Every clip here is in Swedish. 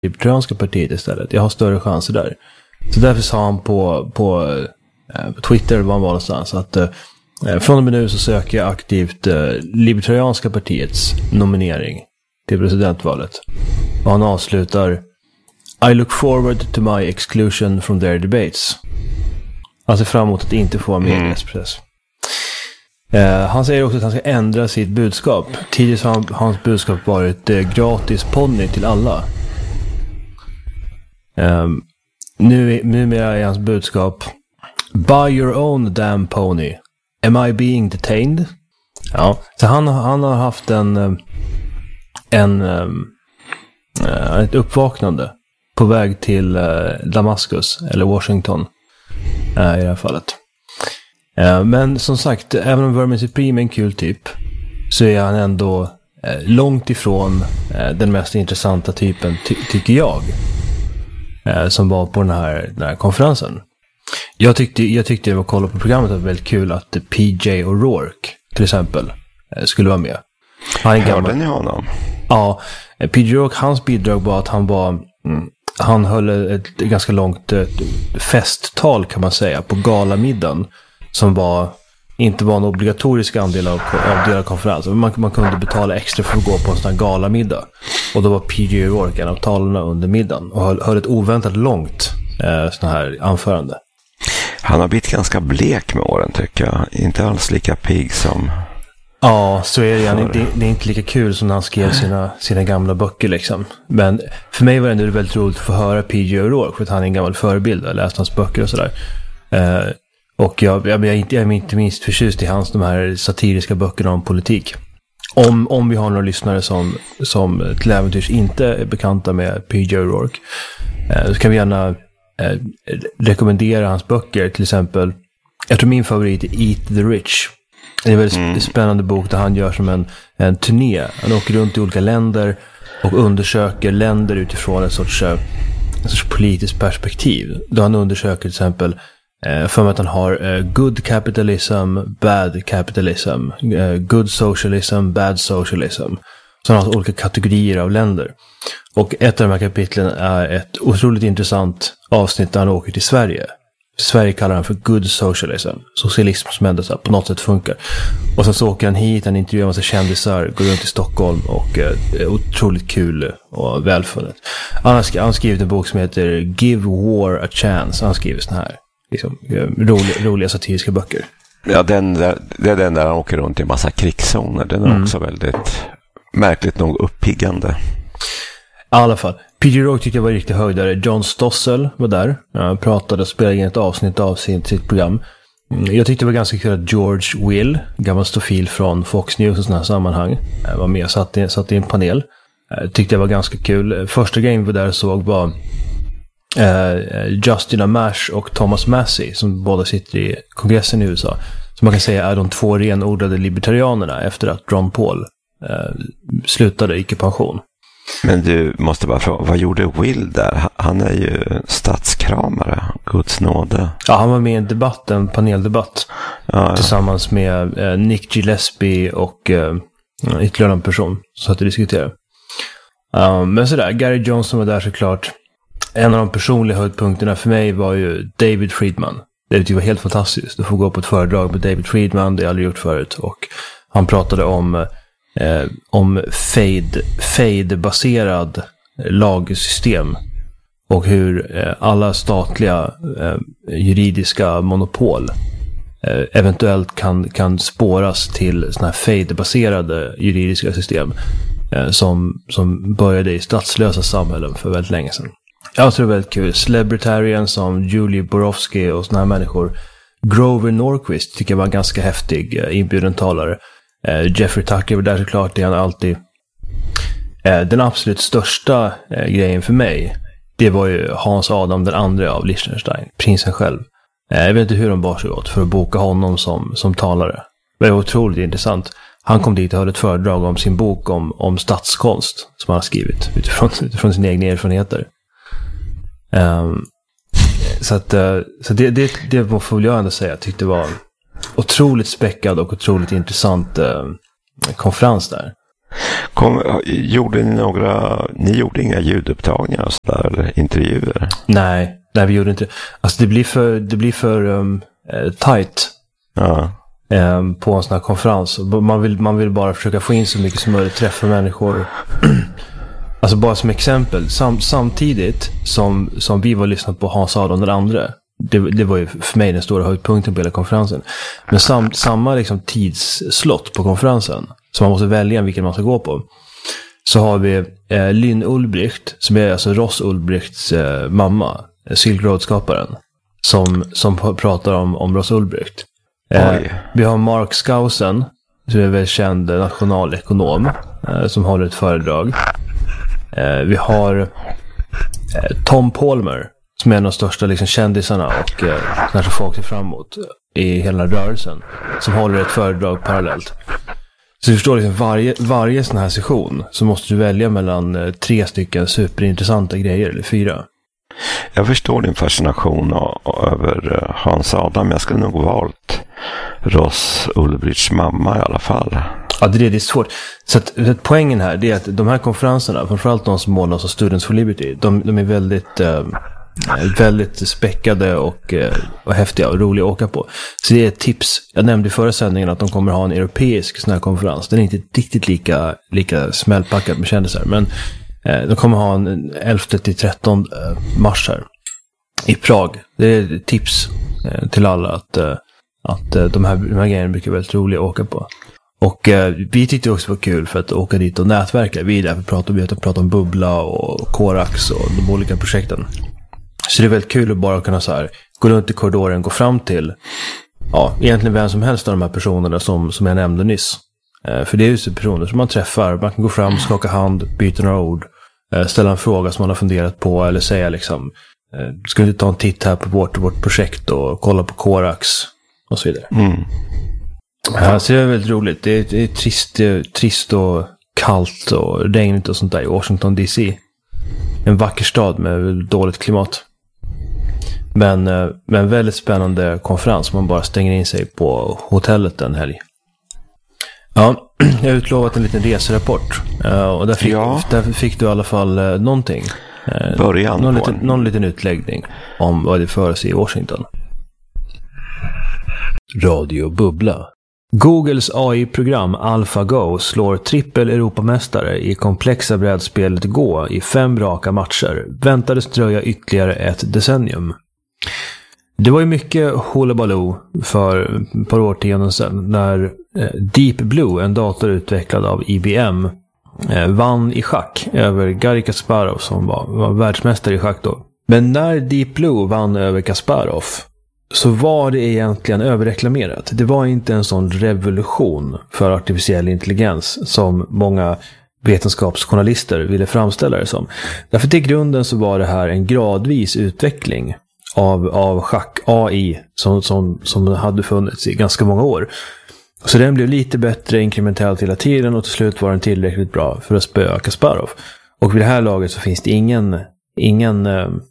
libertarianska partiet istället. Jag har större chanser där. Så därför sa han på Twitter var han var någonstans att från och med nu så söker jag aktivt libertarianska partiets nominering till presidentvalet. Och han avslutar: I look forward to my exclusion from their debates. Han ser fram emot att inte få med i deras process. Han säger också att han ska ändra sitt budskap. Tidigare har hans budskap varit gratis ponny till alla. Numera är hans budskap: buy your own damn pony. Am I being detained? Ja, så han har haft ett uppvaknande på väg till Damaskus eller Washington i det här fallet. Men som sagt, även om Vermin Supreme är en kul typ, så är han ändå långt ifrån den mest intressanta typen, tycker jag, som var på den här konferensen. Jag tyckte att kolla på programmet var väldigt kul att PJ O'Rourke till exempel skulle vara med. Hörde ni honom? Ja, PJ O'Rourke, hans bidrag var att han höll ett ganska långt festtal kan man säga på galamiddagen, som inte var en obligatorisk andel av konferensen. Man kunde betala extra för att gå på en sån här galamiddag. Och då var PJ O'Rourke en av talarna under middagen och höll ett oväntat långt sån här anförande. Han har blivit ganska blek med åren, tycker jag. Inte alls lika pigg som... Ja, så är det. Det är inte lika kul som när han skrev sina gamla böcker liksom. Men för mig var det ändå väldigt roligt att få höra PJ O'Rourke, för att han är en gammal förebild. Jag läste hans böcker och sådär. Och jag är inte minst förtjust i de här satiriska böckerna om politik. Om vi har några lyssnare som till äventyrs inte är bekanta med PJ O'Rourke, så kan vi gärna rekommendera hans böcker. Till exempel, jag tror min favorit är Eat the Rich. Det är en väldigt spännande bok där han gör som en turné. Han åker runt i olika länder och undersöker länder utifrån en sorts politiskt perspektiv. Då han undersöker till exempel för att han har good capitalism, bad capitalism, good socialism, bad socialism. Så han har olika kategorier av länder. Och ett av de här kapitlen är ett otroligt intressant avsnitt där han åker till Sverige. Sverige kallar han för good socialism. Socialism som ändå så på något sätt funkar. Och sen så åker han hit, han intervjuar en massa kändisar, går runt i Stockholm och otroligt kul och välfunnet. Han har skrivit en bok som heter Give War a Chance. Han skriver såna här liksom, roliga satiriska böcker. Ja, det är den där han åker runt i en massa krigszoner. Den är också väldigt märkligt nog uppiggande. I alla fall. PJ O'Rourke tyckte jag var riktigt höjdare. John Stossel var där. Han pratade och spelade in ett avsnitt av sitt program. Jag tyckte det var ganska kul att George Will, gammal stofil från Fox News och sådana här sammanhang, var med och satt i en panel. Tyckte det var ganska kul. Första grejen vi där såg var Justin Amash och Thomas Massey, som båda sitter i kongressen i USA. Så man kan säga är de två renodlade libertarianerna efter att Ron Paul slutade i pension. Men du måste bara fråga, vad gjorde Will där? Han är ju statskramare, Guds nåde. Ja, han var med i en debatt, en paneldebatt tillsammans med Nick Gillespie och ytterligare en person som att diskutera. Men sådär, Gary Johnson var där såklart. En av de personliga höjdpunkterna för mig var ju David Friedman. Det var helt fantastiskt. Du får gå på ett föredrag med David Friedman, det har jag aldrig gjort förut. Och han pratade om fade-baserad lagsystem och hur alla statliga juridiska monopol eventuellt kan spåras till såna här fade-baserade juridiska system som började i statslösa samhällen för väldigt länge sedan. Jag tror det är väldigt kul. Celebritarien som Julie Borowski och såna här människor. Grover Norquist tycker jag var en ganska häftig inbjuden talare. Jeffrey Tucker var där såklart, det är han alltid. Den absolut största grejen för mig, det var ju Hans Adam den andra av Liechtenstein, prinsen själv. Jag vet inte hur de bar sig åt för att boka honom som talare. Det var otroligt intressant. Han kom dit och höll ett föredrag om sin bok om statskonst som han har skrivit utifrån sina egna erfarenheter. Så det får jag ändå säga, jag tyckte det var otroligt späckad och otroligt intressant konferens där. Ni gjorde inga ljudupptagningar och så där, eller intervjuer? Nej, vi gjorde inte det. Alltså det blir för tight. Ja. På en sån här konferens. Man vill bara försöka få in så mycket som möjligt, träffa människor. Alltså bara som exempel, samtidigt som vi var lyssnat på Hans Adam den andra. Det var ju för mig den stora höjdpunkten på hela konferensen. Men samma liksom tidsslott på konferensen, så man måste välja vilken man ska gå på. Så har vi Lynn Ulbricht, som är alltså Ross Ulbrichts mamma, Silk Road-skaparen, som pratar om Ross Ulbricht. Vi har Mark Skousen, som är väl känd nationalekonom, som håller ett föredrag. Vi har Tom Palmer, som är en av de största liksom kändisarna och kanske folk ser framåt i hela rörelsen, som håller ett föredrag parallellt. Så du förstår, liksom varje sån här session så måste du välja mellan 3 stycken superintressanta grejer, eller 4. Jag förstår din fascination över Hans Adam. Jag skulle nog valt Ross Ulbrichts mamma i alla fall. Ja, det är svårt. Så att poängen här, det är att de här konferenserna, framförallt de som målas av Students for Liberty, de är väldigt späckade och häftiga och roliga att åka på. Så det är ett tips. Jag nämnde i förra sändningen att de kommer ha en europeisk sån här konferens. Den är inte riktigt lika smällpackad med kändisar, men de kommer ha en 11-13 mars här i Prag. Det är ett tips till alla att de här grejerna brukar vara väldigt roliga att åka på. Och vi tyckte också det var kul för att åka dit och nätverka. Vi är där för att prata om Bubbla och Korax och de olika projekten. Så det är väldigt kul att bara kunna så här gå runt i korridoren, gå fram till egentligen vem som helst av de här personerna som jag nämnde nyss. För det är ju personer som man träffar. Man kan gå fram, skaka hand, byta några ord, ställa en fråga som man har funderat på, eller säga liksom, ska vi ta en titt här på vårt projekt och kolla på Korax och så vidare. Så det är väldigt roligt. Det är trist och kallt och regnigt och sånt där i Washington DC. En vacker stad med dåligt klimat. Men en väldigt spännande konferens. Man bara stänger in sig på hotellet en helg. Ja, jag har utlovat en liten reserapport. Och där fick du i alla fall någonting. Någon liten utläggning om vad det för sig i Washington. Radio Bubbla. Googles AI-program AlphaGo slår trippel Europamästare i komplexa brädspelet Go i 5 raka matcher. Väntades dröja ytterligare ett decennium. Det var ju mycket hullabaloo för ett par årtionden sedan när Deep Blue, en dator utvecklad av IBM, vann i schack över Garry Kasparov som var världsmästare i schack då. Men när Deep Blue vann över Kasparov så var det egentligen överreklamerat. Det var inte en sån revolution för artificiell intelligens som många vetenskapsjournalister ville framställa det som. Därför till grunden så var det här en gradvis utveckling av schack AI som hade funnits i ganska många år. Så den blev lite bättre inkrementellt hela tiden och till slut var den tillräckligt bra för att spöa Kasparov. Och vid det här laget så finns det ingen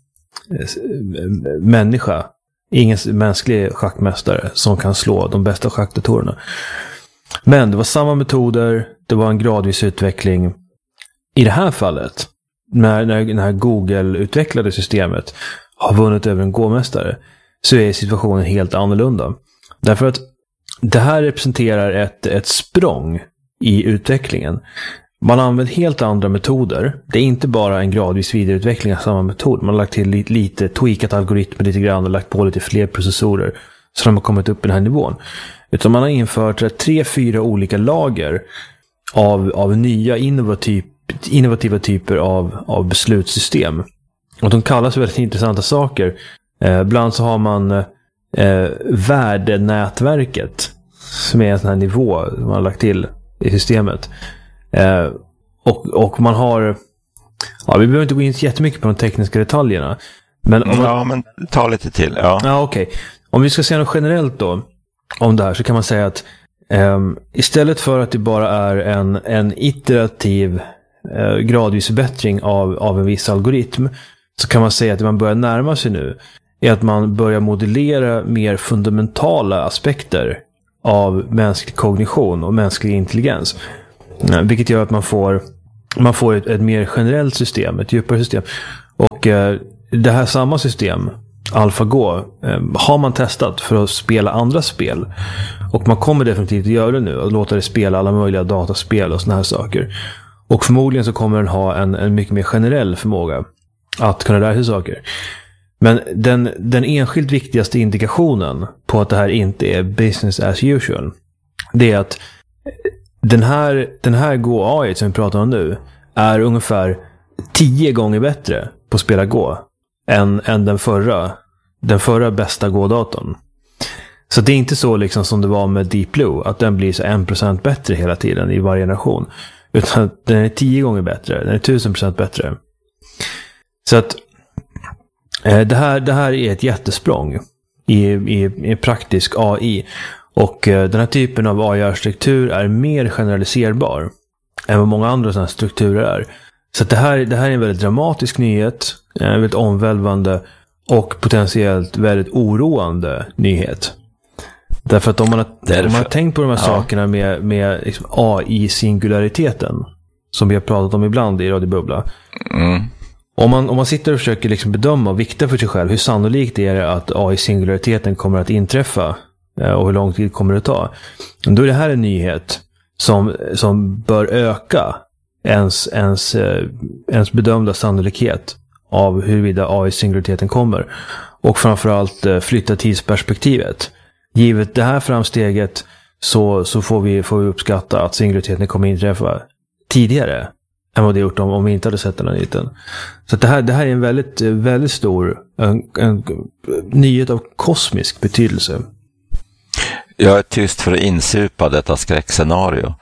människa, ingen mänsklig schackmästare som kan slå de bästa schackdatorerna. Men det var samma metoder, det var en gradvis utveckling. I det här fallet, när Google utvecklade systemet har vunnit över en Go-mästare, så är situationen helt annorlunda. Därför att det här representerar ett språng i utvecklingen. Man har använt helt andra metoder. Det är inte bara en gradvis vidareutveckling av samma metod. Man har lagt till lite tweakat algoritmer lite grann och lagt på lite fler processorer så de har kommit upp i den här nivån. Utan man har infört 3-4 olika lager av nya innovativa typer av beslutssystem. Och de kallas väldigt intressanta saker. Bland så har man värdenätverket som är en sån här nivå man har lagt till i systemet. Och man har... Ja, vi behöver inte gå in jättemycket på de tekniska detaljerna. Men men ta lite till. Ja, okej. Om vi ska säga något generellt då om det här så kan man säga att istället för att det bara är en iterativ gradvis förbättring av en viss algoritm, så kan man säga att det man börjar närma sig nu är att man börjar modellera mer fundamentala aspekter av mänsklig kognition och mänsklig intelligens. Vilket gör att man får ett mer generellt system, ett djupare system. Och det här samma system, AlphaGo, har man testat för att spela andra spel. Och man kommer definitivt att göra det nu och låta det spela alla möjliga dataspel och såna här saker. Och förmodligen så kommer den ha en mycket mer generell förmåga att kunna lära sig saker. Men den enskilt viktigaste indikationen på att det här inte är business as usual, det är att den här Go AI som vi pratar om nu är ungefär 10 gånger bättre på att spela Go än den förra bästa Go-datorn. Så det är inte så liksom som det var med Deep Blue, att den blir så 1% bättre hela tiden i varje generation. Utan den är 10 gånger bättre, den är 1000% bättre. Så att det här är ett jättesprång i praktisk AI. Och den här typen av AI-arkitektur är mer generaliserbar än vad många andra sådana strukturer är. Så att det här är en väldigt dramatisk nyhet, en väldigt omvälvande och potentiellt väldigt oroande nyhet. Därför att om man har tänkt på de här sakerna med liksom AI-singulariteten, som vi har pratat om ibland i Radio Bubbla. Om man sitter och försöker liksom bedöma och vikta för sig själv hur sannolikt är det att AI-singulariteten kommer att inträffa och hur lång tid kommer det ta, då är det här en nyhet som bör öka ens bedömda sannolikhet av huruvida AI-singulariteten kommer, och framförallt flytta tidsperspektivet. Givet det här framsteget så får vi uppskatta att singulariteten kommer inträffa tidigare än vad det gjort om vi inte hade sett den här nyheten. Så att det här är en väldigt, väldigt stor en nyhet av kosmisk betydelse. Jag är tyst för att insupa detta skräckscenario.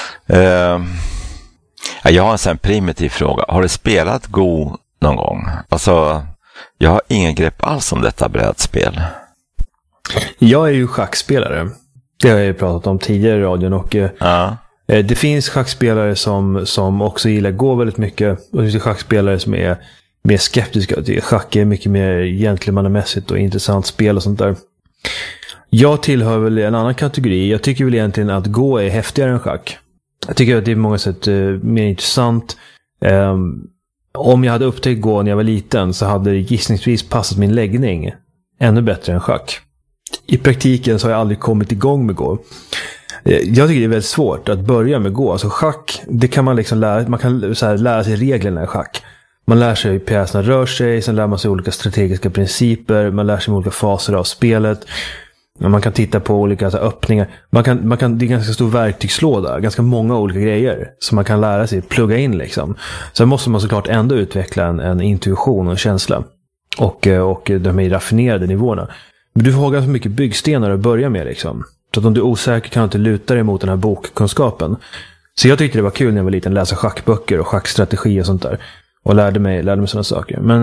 Jag har en sån primitiv fråga. Har du spelat Go någon gång? Alltså, jag har ingen grepp alls om detta brädspel. Jag är ju schackspelare. Det har jag ju pratat om tidigare i radion. Och det finns schackspelare som också gillar Go väldigt mycket. Och det finns schackspelare som är mer skeptiska. Schack är mycket mer gentlemannamässigt och intressant spel och sånt där. Jag tillhör väl en annan kategori. Jag tycker väl egentligen att Go är häftigare än schack. Jag tycker att det är på många sätt mer intressant. Om jag hade upptäckt Go när jag var liten så hade det gissningsvis passat min läggning ännu bättre än schack. I praktiken så har jag aldrig kommit igång med Go. Jag tycker det är väldigt svårt att börja med Go. Alltså schack, det kan man liksom lära. Man kan så här lära sig reglerna i schack. Man lär sig hur pjäserna rör sig. Sen lär man sig olika strategiska principer. Man lär sig olika faser av spelet. Man kan titta på olika öppningar. Det är en ganska stor verktygslåda. Ganska många olika grejer som man kan lära sig plugga in liksom. Sen måste man såklart ändå utveckla en intuition och en känsla. Och de här raffinerade nivåerna. Men du får ha ganska mycket byggstenar att börja med liksom. Så att om du är osäker kan du inte luta dig mot den här bokkunskapen. Så jag tyckte det var kul när jag var liten, läsa schackböcker och schackstrategi och sånt där. Och lärde mig sådana saker. Men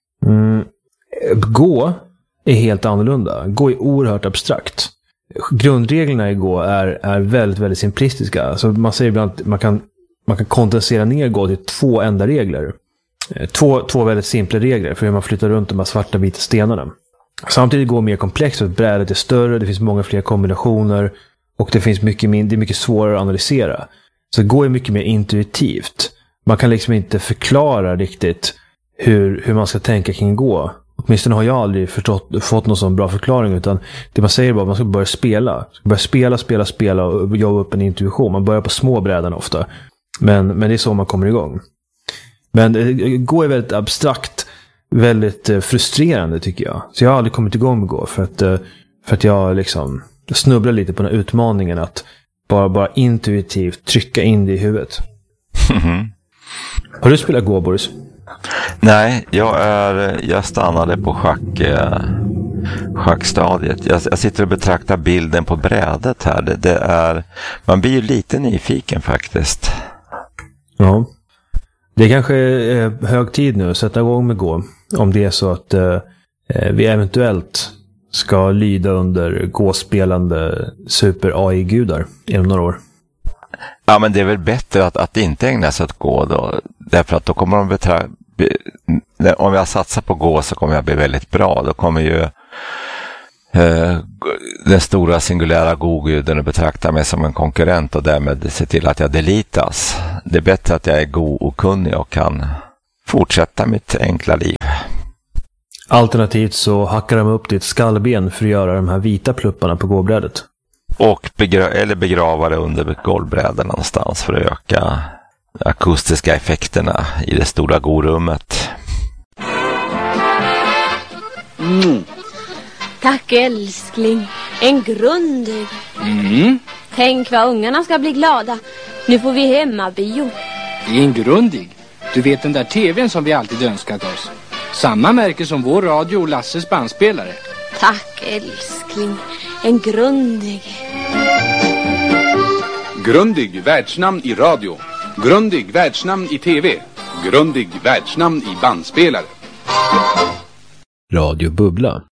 Go är helt annorlunda. Go är oerhört abstrakt. Grundreglerna i Go är väldigt, väldigt simplistiska. Alltså man säger ibland att man kan kondensera ner Go till 2 enda regler. Två väldigt simpla regler för hur man flyttar runt de här svarta vita stenarna. Samtidigt går mer komplext för att brädet är större, det finns många fler kombinationer och det finns det är mycket svårare att analysera. Så Go är mycket mer intuitivt. Man kan liksom inte förklara riktigt hur man ska tänka kring Go. Åtminstone har jag aldrig fått någon sån bra förklaring, utan det man säger bara att man ska börja spela. Man ska börja spela och jobba upp en intuition. Man börjar på små brädan ofta. Men det är så man kommer igång. Men Go är väldigt abstrakt, väldigt frustrerande tycker jag. Så jag har aldrig kommit igång med Go för att jag liksom snubblar lite på den här utmaningen att bara intuitivt trycka in det i huvudet. Har du spelat Go, Boris? Nej, jag stannade på schackstadiet. Jag sitter och betraktar bilden på brädet här. Man blir ju lite nyfiken faktiskt. Ja. Det kanske är hög tid nu att sätta igång med Go. Om det är så att vi eventuellt ska lyda under Go-spelande super-AI-gudar inom några år. Ja, men det är väl bättre att inte ägna sig åt Go då. Därför att då kommer de om jag satsar på Go så kommer jag bli väldigt bra. Då kommer ju den stora singulära godguden och betraktar mig som en konkurrent och därmed se till att jag delitas. Det är bättre att jag är god och kunnig och kan fortsätta mitt enkla liv. Alternativt så hackar de upp ditt skallben för att göra de här vita plupparna på gåbrädet. Och begrava det under golvbrädan någonstans för att öka akustiska effekterna i det stora gorummet. Tack älskling, en grundig. Tänk vad ungarna ska bli glada. Nu får vi hemmabio. Det är en grundig. Du vet den där tvn som vi alltid önskat oss. Samma märke som vår radio och Lasses bandspelare. Tack älskling, en grundig. Grundig världsnamn i radio. Grundig världsnamn i tv. Grundig världsnamn i bandspelare. Radio Bubbla.